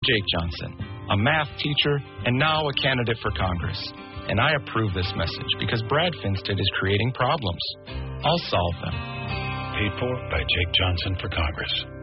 Jake Johnson, a math teacher and now a candidate for Congress. And I approve this message because Brad Finstead is creating problems. I'll solve them. Paid for by Jake Johnson for Congress.